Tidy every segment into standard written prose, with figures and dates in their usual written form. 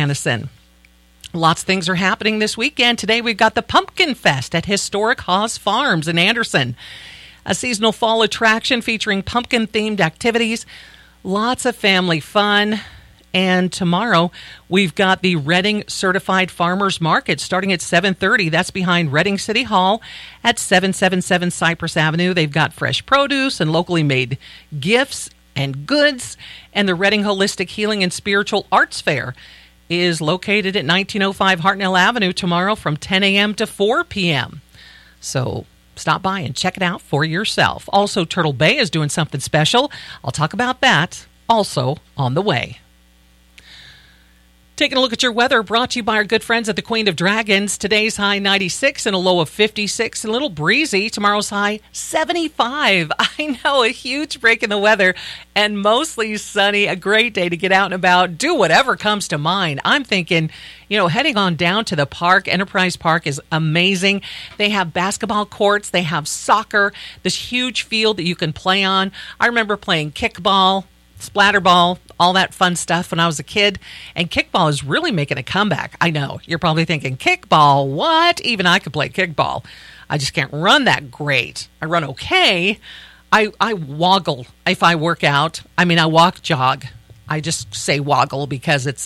Anderson. Lots of things are happening this weekend. Today we've got the Pumpkin Fest at Historic Haas Farms in Anderson. A seasonal fall attraction featuring pumpkin-themed activities. Lots of family fun. And tomorrow we've got the Reading Certified Farmers Market starting at 7:30. That's behind Reading City Hall at 777 Cypress Avenue. They've got fresh produce and locally made gifts and goods. And the Reading Holistic Healing and Spiritual Arts Fair is located at 1905 Hartnell Avenue tomorrow from 10 a.m. to 4 p.m. So stop by and check it out for yourself. Also, Turtle Bay is doing something special. I'll talk about that also on the way. Taking a look at your weather, brought to you by our good friends at the Queen of Dragons. Today's high 96 and a low of 56, a little breezy. Tomorrow's high 75. I know, a huge break in the weather and mostly sunny. A great day to get out and about, do whatever comes to mind. I'm thinking, heading on down to the park. Enterprise Park is amazing. They have basketball courts. They have soccer, this huge field that you can play on. I remember playing kickball, splatterball, all that fun stuff when I was a kid. And kickball is really making a comeback. I know. You're probably thinking, kickball, what? Even I could play kickball. I just can't run that great. I run okay. I woggle if I work out. I walk, jog. I just say woggle because it's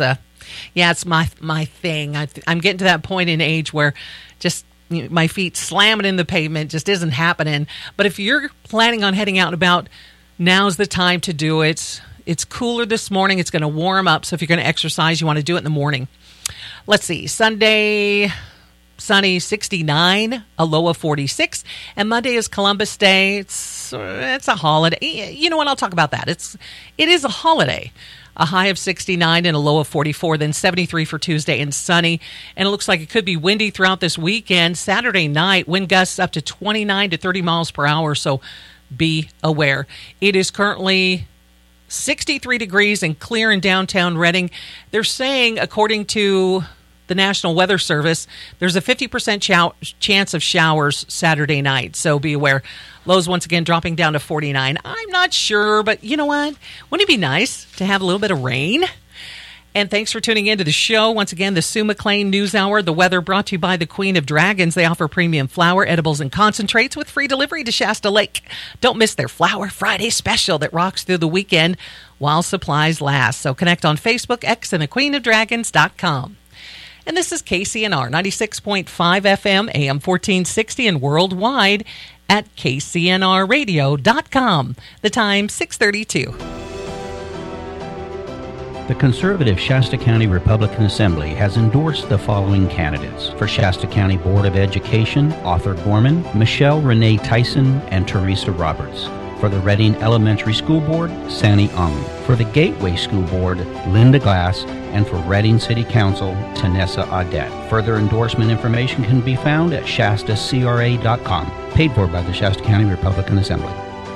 my thing. I'm getting to that point in age where just my feet slamming in the pavement just isn't happening. But if you're planning on heading out and about, now's the time to do it. It's cooler this morning. It's going to warm up. So if you're going to exercise, you want to do it in the morning. Let's see. Sunday, sunny, 69, a low of 46. And Monday is Columbus Day. It's a holiday. You know what? I'll talk about that. It is a holiday. A high of 69 and a low of 44. Then 73 for Tuesday and sunny. And it looks like it could be windy throughout this weekend. Saturday night, wind gusts up to 29 to 30 miles per hour. So be aware. It is currently 63 degrees and clear in downtown Reading. They're saying, according to the National Weather Service, there's a 50% chance of showers Saturday night. So be aware. Lows once again dropping down to 49. I'm not sure, but you know what? Wouldn't it be nice to have a little bit of rain? And thanks for tuning in to the show. Once again, the Sue McLean News Hour. The weather brought to you by the Queen of Dragons. They offer premium flour, edibles, and concentrates with free delivery to Shasta Lake. Don't miss their Flower Friday special that rocks through the weekend while supplies last. So connect on Facebook, X, and thequeenofdragons.com. And this is KCNR 96.5 FM, AM 1460, and worldwide at kcnrradio.com. The time, 6:32. The conservative Shasta County Republican Assembly has endorsed the following candidates. For Shasta County Board of Education, Arthur Gorman, Michelle Renee Tyson, and Teresa Roberts. For the Reading Elementary School Board, Sani Ung. For the Gateway School Board, Linda Glass. And for Reading City Council, Tanessa Audette. Further endorsement information can be found at shastacra.com. Paid for by the Shasta County Republican Assembly.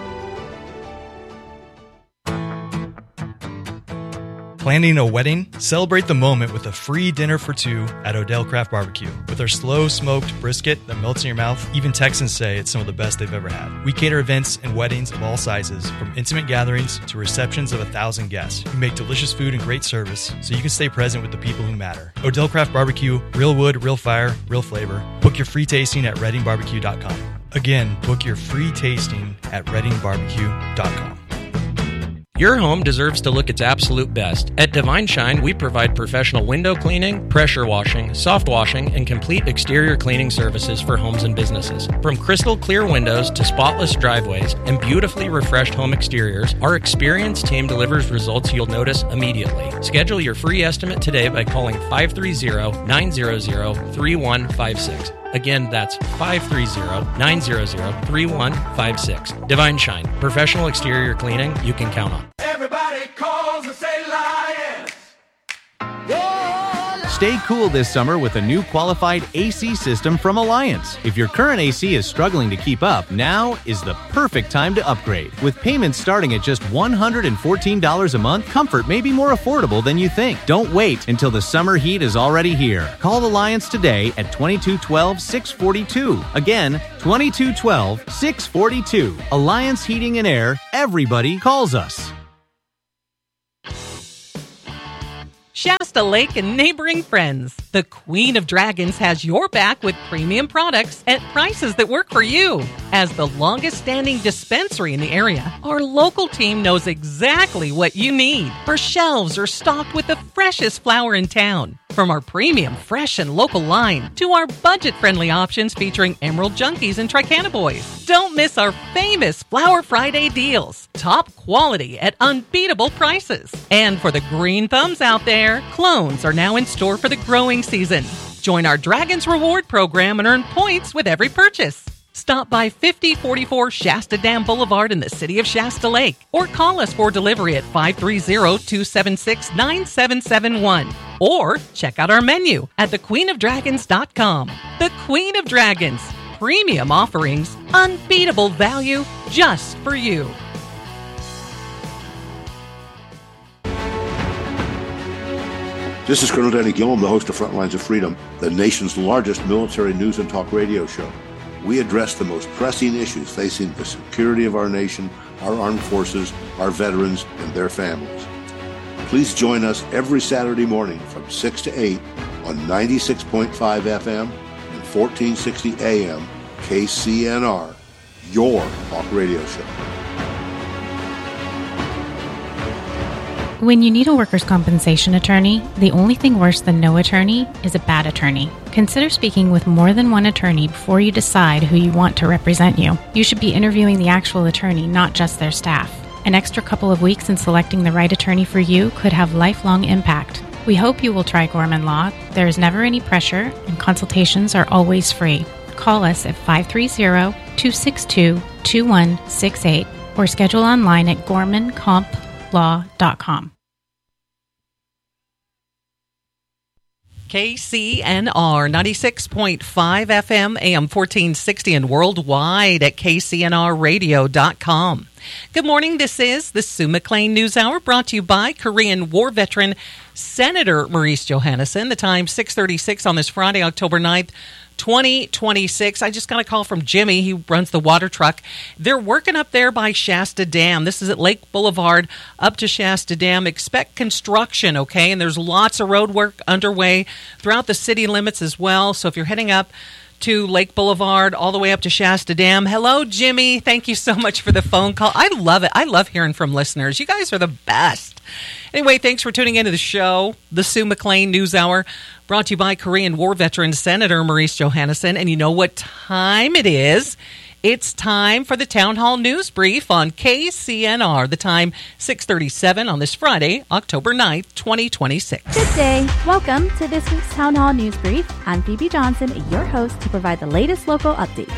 Planning a wedding? Celebrate the moment with a free dinner for two at Odell Craft Barbecue. With our slow smoked brisket that melts in your mouth, even Texans say it's some of the best they've ever had. We cater events and weddings of all sizes, from intimate gatherings to receptions of 1,000 guests. We make delicious food and great service so you can stay present with the people who matter. Odell Craft Barbecue, real wood, real fire, real flavor. Book your free tasting at readingbarbecue.com. Again, book your free tasting at readingbarbecue.com. Your home deserves to look its absolute best. At Divine Shine, we provide professional window cleaning, pressure washing, soft washing, and complete exterior cleaning services for homes and businesses. From crystal clear windows to spotless driveways and beautifully refreshed home exteriors, our experienced team delivers results you'll notice immediately. Schedule your free estimate today by calling 530-900-3156. Again, that's 530-900-3156. Divine Shine, professional exterior cleaning you can count on. Everybody calls and say Lions. Stay cool this summer with a new qualified AC system from Alliance. If your current AC is struggling to keep up, now is the perfect time to upgrade. With payments starting at just $114 a month, comfort may be more affordable than you think. Don't wait until the summer heat is already here. Call Alliance today at 2212-642. Again, 2212-642. Alliance Heating and Air. Everybody calls us. Shasta Lake and neighboring friends. The Queen of Dragons has your back with premium products at prices that work for you. As the longest-standing dispensary in the area, our local team knows exactly what you need. Our shelves are stocked with the freshest flower in town. From our premium, fresh, and local line to our budget-friendly options featuring Emerald Junkies and Tricana Boys. Don't miss our famous Flower Friday deals. Top quality at unbeatable prices. And for the green thumbs out there, clones are now in store for the growing season. Join our Dragons Reward program and earn points with every purchase. Stop by 5044 Shasta Dam Boulevard in the city of Shasta Lake or call us for delivery at 530-276-9771 or check out our menu at thequeenofdragons.com. The Queen of Dragons. Premium offerings, unbeatable value just for you. This is Colonel Danny Gillum, the host of Frontlines of Freedom, the nation's largest military news and talk radio show. We address the most pressing issues facing the security of our nation, our armed forces, our veterans, and their families. Please join us every Saturday morning from 6 to 8 on 96.5 FM and 1460 AM KCNR, your talk radio show. When you need a workers' compensation attorney, the only thing worse than no attorney is a bad attorney. Consider speaking with more than one attorney before you decide who you want to represent you. You should be interviewing the actual attorney, not just their staff. An extra couple of weeks in selecting the right attorney for you could have lifelong impact. We hope you will try Gorman Law. There is never any pressure, and consultations are always free. Call us at 530-262-2168 or schedule online at gormankomplaw.com. KCNR 96.5 FM, AM 1460, and worldwide at kcnrradio.com. Good morning. This is the Sue McLean News Hour, brought to you by Korean War veteran Senator Maurice Johannesson. The time 6:36 on this Friday, October 9th. 2026. I just got a call from Jimmy. He runs the water truck. They're working up there by Shasta Dam. This is at Lake Boulevard up to Shasta Dam. Expect construction, okay? And there's lots of road work underway throughout the city limits as well. So if you're heading up to Lake Boulevard all the way up to Shasta Dam. Hello, Jimmy. Thank you so much for the phone call. I love it. I love hearing from listeners. You guys are the best. Anyway, thanks for tuning into the show, the Sue McLean News Hour, brought to you by Korean War veteran Senator Maurice Johannesson. And you know what time it is? It's time for the Town Hall News Brief on KCNR. The time 6:37 on this Friday, October 9th, 2026. Good day. Welcome to this week's Town Hall News Brief. I'm Phoebe Johnson, your host, to provide the latest local updates.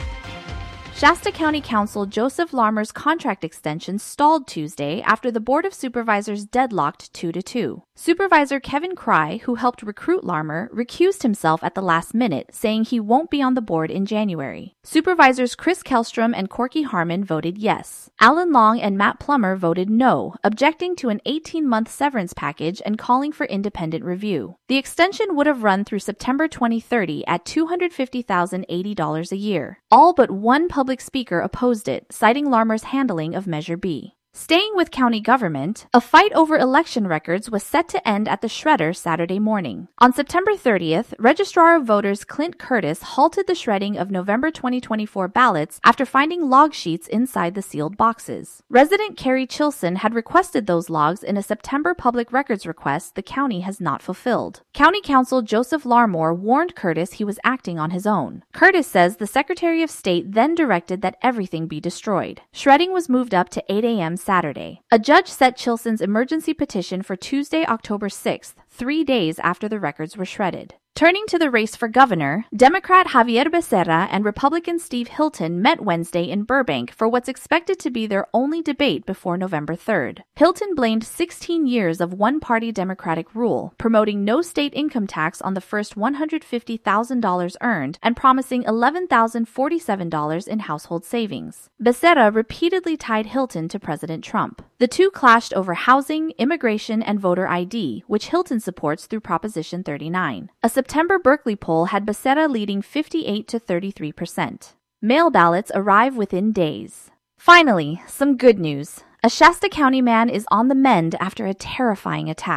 Shasta County Council Joseph Larmer's contract extension stalled Tuesday after the Board of Supervisors deadlocked 2-2. Supervisor Kevin Cry, who helped recruit Larmer, recused himself at the last minute, saying he won't be on the board in January. Supervisors Chris Kellstrom and Corky Harmon voted yes. Alan Long and Matt Plummer voted no, objecting to an 18-month severance package and calling for independent review. The extension would have run through September 2030 at $250,080 a year. All but one public speaker opposed it, citing Larmer's handling of Measure B. Staying with county government, a fight over election records was set to end at the shredder Saturday morning. On September 30th, Registrar of Voters Clint Curtis halted the shredding of November 2024 ballots after finding log sheets inside the sealed boxes. Resident Carrie Chilson had requested those logs in a September public records request the county has not fulfilled. County Counsel Joseph Larmore warned Curtis he was acting on his own. Curtis says the Secretary of State then directed that everything be destroyed. Shredding was moved up to 8 a.m. Saturday. A judge set Chilson's emergency petition for Tuesday, October 6th, 3 days after the records were shredded. Turning to the race for governor, Democrat Javier Becerra and Republican Steve Hilton met Wednesday in Burbank for what's expected to be their only debate before November 3rd. Hilton blamed 16 years of one-party Democratic rule, promoting no state income tax on the first $150,000 earned and promising $11,047 in household savings. Becerra repeatedly tied Hilton to President Trump. The two clashed over housing, immigration, and voter ID, which Hilton supports through Proposition 39. A September Berkeley poll had Becerra leading 58 to 33%. Mail ballots arrive within days. Finally, some good news. A Shasta County man is on the mend after a terrifying attack.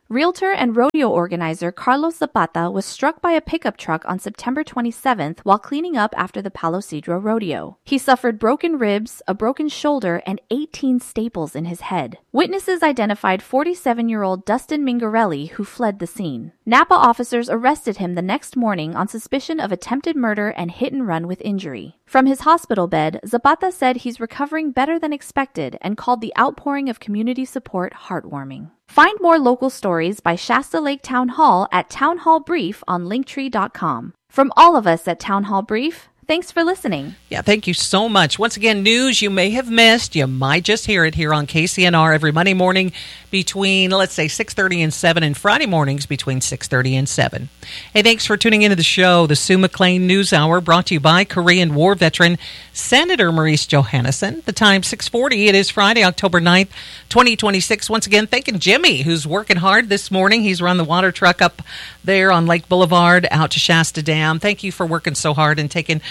Realtor and rodeo organizer Carlos Zapata was struck by a pickup truck on September 27th while cleaning up after the Palo Cedro rodeo. He suffered broken ribs, a broken shoulder, and 18 staples in his head. Witnesses identified 47-year-old Dustin Mingarelli, who fled the scene. Napa officers arrested him the next morning on suspicion of attempted murder and hit and run with injury. From his hospital bed, Zapata said he's recovering better than expected and called the outpouring of community support heartwarming. Find more local stories by Shasta Lake Town Hall at Town Hall Brief on Linktree.com. From all of us at Town Hall Brief, thanks for listening. Yeah, thank you so much. Once again, news you may have missed. You might just hear it here on KCNR every Monday morning between, let's say, 6:30 and 7, and Friday mornings between 6:30 and 7. Hey, thanks for tuning into the show, the Sue McLean News Hour, brought to you by Korean War veteran Senator Maurice Johannesson. The time, 6:40. It is Friday, October 9th, 2026. Once again, thanking Jimmy, who's working hard this morning. He's run the water truck up there on Lake Boulevard out to Shasta Dam. Thank you for working so hard and taking,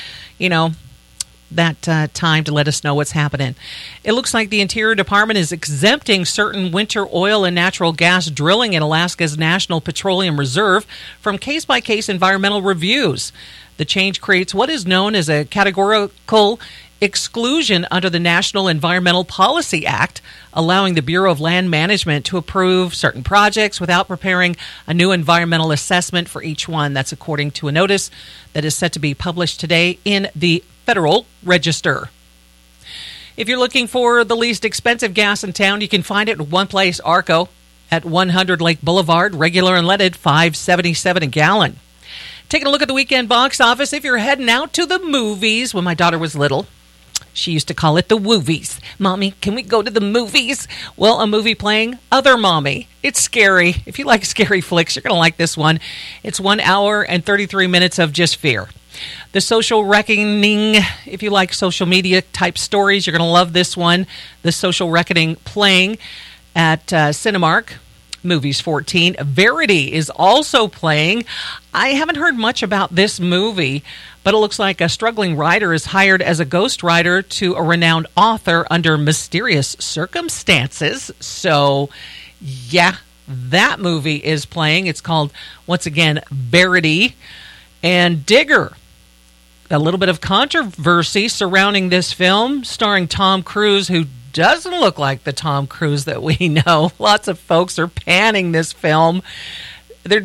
that time to let us know what's happening. It looks like the Interior Department is exempting certain winter oil and natural gas drilling in Alaska's National Petroleum Reserve from case-by-case environmental reviews. The change creates what is known as a categorical exclusion under the National Environmental Policy Act, allowing the Bureau of Land Management to approve certain projects without preparing a new environmental assessment for each one. That's according to a notice that is set to be published today in the Federal Register. If you're looking for the least expensive gas in town, you can find it in one place, Arco, at 100 Lake Boulevard, regular unleaded, $5.77 a gallon. Taking a look at the weekend box office, if you're heading out to the movies, when my daughter was little, she used to call it the woovies. Mommy, can we go to the movies? Well, a movie playing Other Mommy. It's scary. If you like scary flicks, you're going to like this one. It's 1 hour and 33 minutes of just fear. The Social Reckoning, if you like social media type stories, you're going to love this one. The Social Reckoning playing at Cinemark. Movies 14. Verity is also playing. I haven't heard much about this movie, but it looks like a struggling writer is hired as a ghostwriter to a renowned author under mysterious circumstances. So, yeah, that movie is playing. It's called, once again, Verity. And Digger. A little bit of controversy surrounding this film, starring Tom Cruise, who doesn't look like the Tom Cruise that we know. Lots of folks are panning this film. They're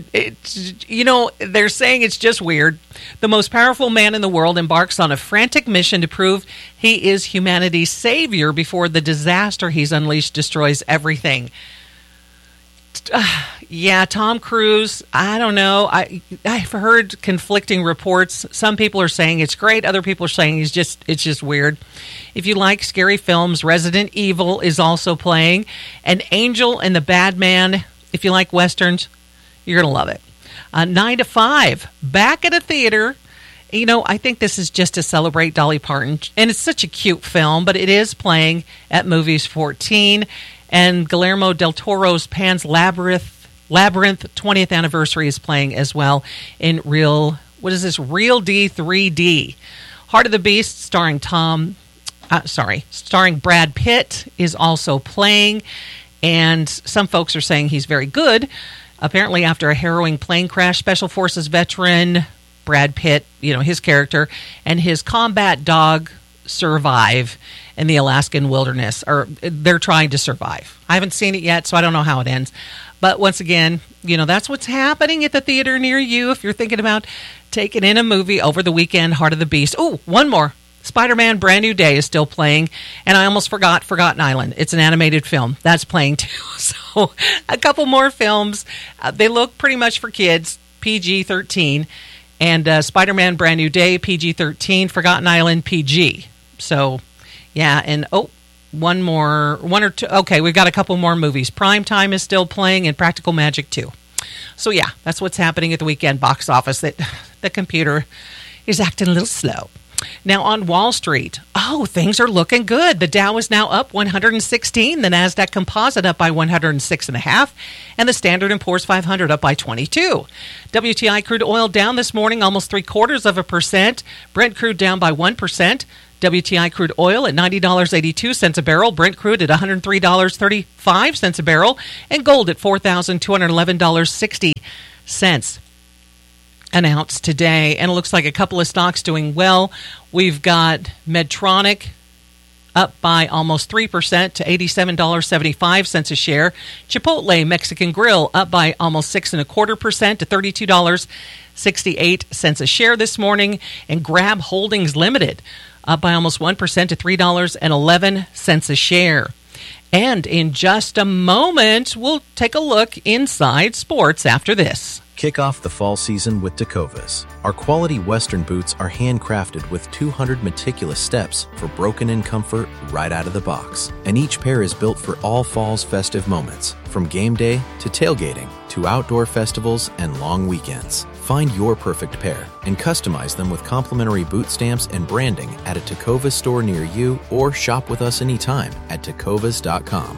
saying it's just weird. The most powerful man in the world embarks on a frantic mission to prove he is humanity's savior before the disaster he's unleashed destroys everything. Yeah, Tom Cruise, I don't know. I've heard conflicting reports. Some people are saying it's great. Other people are saying it's just weird. If you like scary films, Resident Evil is also playing. And Angel and the Bad Man, if you like Westerns, you're going to love it. 9 to 5, back at a theater. I think this is just to celebrate Dolly Parton. And it's such a cute film, but it is playing at Movies 14. And Guillermo del Toro's Pan's Labyrinth 20th anniversary is playing as well in Real D 3D. Heart of the Beast, starring Brad Pitt, is also playing. And some folks are saying he's very good. Apparently, after a harrowing plane crash, Special Forces veteran Brad Pitt, his character, and his combat dog survive in the Alaskan wilderness, or they're trying to survive. I haven't seen it yet, so I don't know how it ends. But once again, that's what's happening at the theater near you if you're thinking about taking in a movie over the weekend. Heart of the Beast. Oh, one more. Spider-Man Brand New Day is still playing, and I almost forgot Forgotten Island. It's an animated film. That's playing too. So a couple more films. They look pretty much for kids, PG-13. And Spider-Man Brand New Day, PG-13. Forgotten Island, PG. So, yeah, and one or two. Okay, we've got a couple more movies. Primetime is still playing, and Practical Magic 2. So, yeah, that's what's happening at the weekend box office. That the computer is acting a little slow. Now, on Wall Street, things are looking good. The Dow is now up 116, the NASDAQ Composite up by 106.5, and the Standard & Poor's 500 up by 22. WTI crude oil down this morning almost 0.75%. Brent crude down by 1%. WTI crude oil at $90.82 a barrel, Brent crude at $103.35 a barrel, and gold at $4,211.60 an ounce today. And it looks like a couple of stocks doing well. We've got Medtronic up by almost 3% to $87.75 a share. Chipotle Mexican Grill up by almost 6.25% to $32.68 a share this morning. And Grab Holdings Limited up by almost 1% to $3.11 a share. And in just a moment, we'll take a look inside sports after this. Kick off the fall season with Tecovas. Our quality Western boots are handcrafted with 200 meticulous steps for broken-in comfort right out of the box. And each pair is built for all fall's festive moments, from game day to tailgating to outdoor festivals and long weekends. Find your perfect pair and customize them with complimentary boot stamps and branding at a Tecovas store near you, or shop with us anytime at tecovas.com.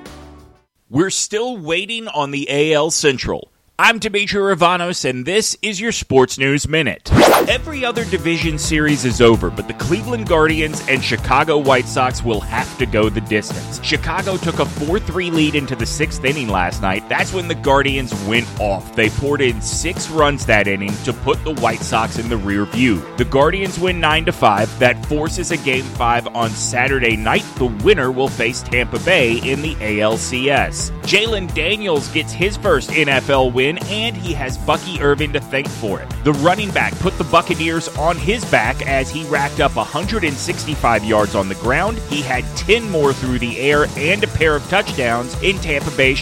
We're still waiting on the AL Central. I'm Dimitri Ravanos, and this is your Sports News Minute. Every other division series is over, but the Cleveland Guardians and Chicago White Sox will have to go the distance. Chicago took a 4-3 lead into the 6th inning last night. That's when the Guardians went off. They poured in 6 runs that inning to put the White Sox in the rear view. The Guardians win 9-5. That forces a Game 5 on Saturday night. The winner will face Tampa Bay in the ALCS. Jalen Daniels gets his first NFL win, and he has Bucky Irvin to thank for it. The running back put the Buccaneers on his back as he racked up 165 yards on the ground. He had 10 more through the air and a pair of touchdowns in Tampa Bay's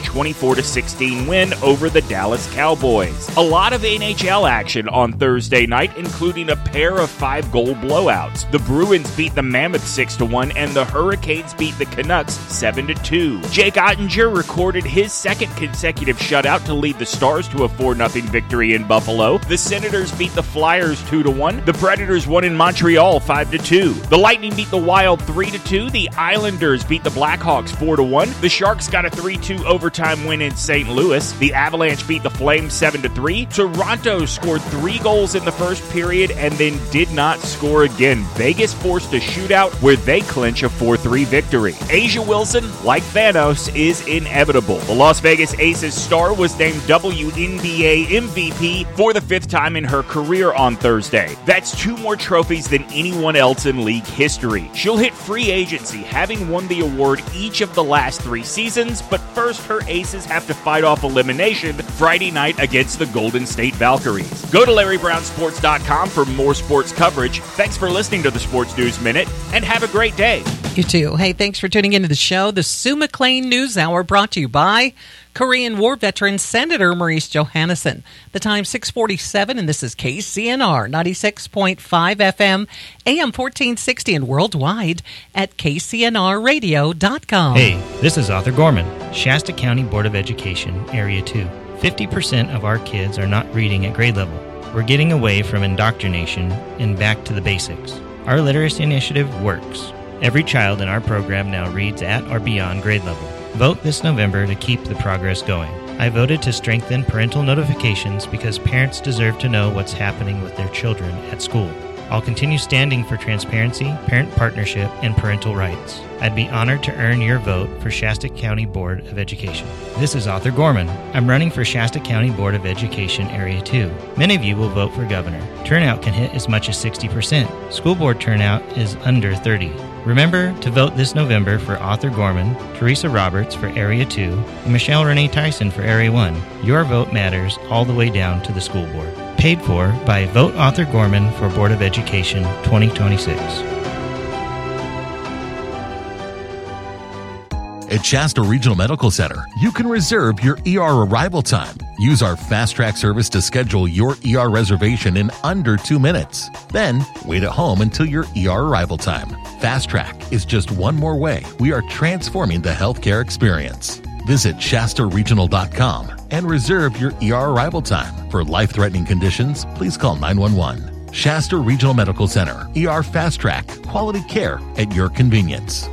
24-16 win over the Dallas Cowboys. A lot of NHL action on Thursday night, including a pair of 5-goal blowouts. The Bruins beat the Mammoth 6-1, and the Hurricanes beat the Canucks 7-2. Jake Ottinger recorded his second consecutive shutout to lead the Stars to a 4-0 victory in Buffalo. The Senators beat the Flyers 2-1. The Predators won in Montreal 5-2. The Lightning beat the Wild 3-2. The Islanders beat the Blackhawks 4-1. The Sharks got a 3-2 overtime win in St. Louis. The Avalanche beat the Flames 7-3. Toronto scored 3 goals in the first period and then did not score again. Vegas forced a shootout where they clinch a 4-3 victory. A'ja Wilson, like Thanos, is inevitable. The Las Vegas Aces star was named WNBA MVP for the 5th time in her career on Thursday. That's 2 more trophies than anyone else in league history. She'll hit free agency, having won the award each of the last 3 seasons, but first her Aces have to fight off elimination Friday night against the Golden State Valkyries. Go to LarryBrownSports.com for more sports coverage. Thanks for listening to the Sports News Minute, and have a great day. You too. Hey, thanks for tuning into the show. The Sue McLean News Hour brought to you by Korean War veteran Senator Maurice Johannesson. The time 6:47, and this is KCNR 96.5 FM, AM 1460, and worldwide at KCNRradio.com. Hey, this is Arthur Gorman, Shasta County Board of Education, Area 2. 50% of our kids are not reading at grade level. We're getting away from indoctrination and back to the basics. Our literacy initiative works. Every child in our program now reads at or beyond grade level. Vote this November to keep the progress going. I voted to strengthen parental notifications because parents deserve to know what's happening with their children at school. I'll continue standing for transparency, parent partnership, and parental rights. I'd be honored to earn your vote for Shasta County Board of Education. This is Arthur Gorman. I'm running for Shasta County Board of Education Area 2. Many of you will vote for governor. Turnout can hit as much as 60%. School board turnout is under 30%. Remember to vote this November for Arthur Gorman, Teresa Roberts for Area 2, and Michelle Renee Tyson for Area 1. Your vote matters all the way down to the school board. Paid for by Vote Arthur Gorman for Board of Education 2026. At Shasta Regional Medical Center, you can reserve your ER arrival time. Use our Fast Track service to schedule your ER reservation in under 2 minutes. Then, wait at home until your ER arrival time. Fast Track is just one more way we are transforming the healthcare experience. Visit ShastaRegional.com and reserve your ER arrival time. For life-threatening conditions, please call 911. Shasta Regional Medical Center, ER Fast Track, quality care at your convenience.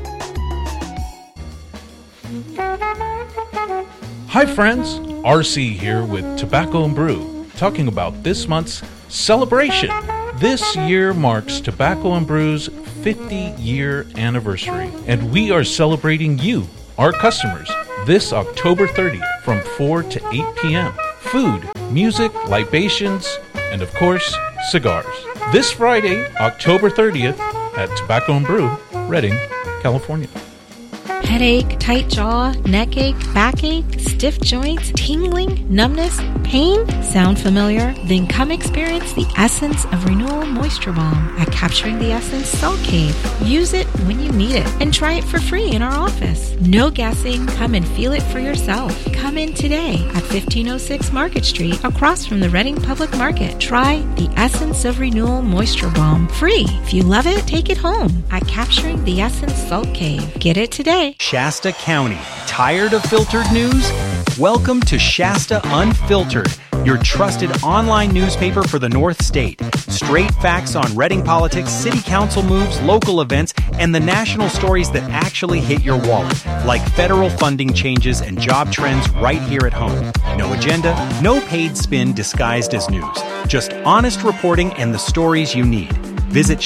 Hi friends, RC here with Tobacco and Brew, talking about this month's celebration. This year marks Tobacco and Brew's 50-year anniversary, and we are celebrating you, our customers, this October 30th from 4 to 8 p.m. Food, music, libations, and of course, cigars. This Friday, October 30th at Tobacco and Brew, Redding, California. Headache, tight jaw, neck ache, backache, stiff joints, tingling, numbness, pain? Sound familiar? Then come experience the Essence of Renewal Moisture Balm at Capturing the Essence Salt Cave. Use it when you need it and try it for free in our office. No guessing. Come and feel it for yourself. Come in today at 1506 Market Street across from the Reading Public Market. Try the Essence of Renewal Moisture Balm free. If you love it, take it home at Capturing the Essence Salt Cave. Get it today. Shasta County. Tired of filtered news? Welcome to Shasta Unfiltered, your trusted online newspaper for the North State. Straight facts on Reading politics, city council moves, local events, and the national stories that actually hit your wallet, like federal funding changes and job trends right here at home. No agenda, no paid spin disguised as news. Just honest reporting and the stories you need. Visit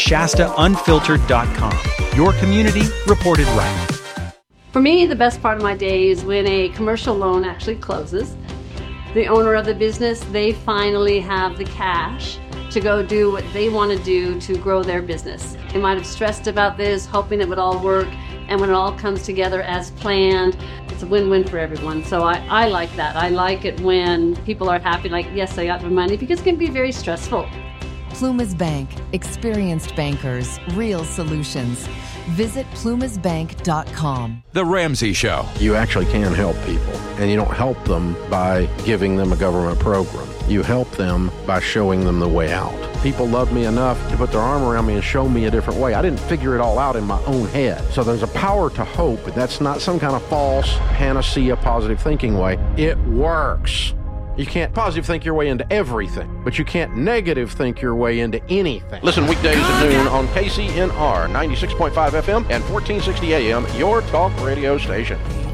ShastaUnfiltered.com. Your community reported right. For me, the best part of my day is when a commercial loan actually closes. The owner of the business, they finally have the cash to go do what they want to do to grow their business. They might have stressed about this, hoping it would all work, and when it all comes together as planned, it's a win-win for everyone. So I like that. I like it when people are happy, like, yes, I got my money, because it can be very stressful. Plumas Bank. Experienced bankers. Real solutions. Visit plumasbank.com. The Ramsey Show. You actually can help people, and you don't help them by giving them a government program. You help them by showing them the way out. People love me enough to put their arm around me and show me a different way. I didn't figure it all out in my own head. So there's a power to hope, but that's not some kind of false panacea positive thinking way. It works. You can't positive think your way into everything, but you can't negative think your way into anything. Listen weekdays at noon on KCNR 96.5 FM and 1460 AM, your talk radio station.